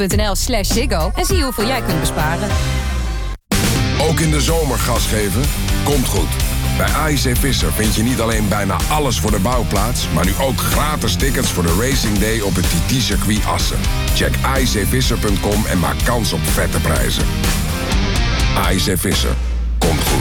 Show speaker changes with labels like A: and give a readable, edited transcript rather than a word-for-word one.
A: AIC.nl/Ziggo en zie hoeveel jij kunt besparen.
B: Ook in de zomer gas geven? Komt goed. Bij AIC Visser vind je niet alleen bijna alles voor de bouwplaats, maar nu ook gratis tickets voor de Racing Day op het TT-circuit Assen. Check aicvisser.com en maak kans op vette prijzen. AIC Visser. Komt goed.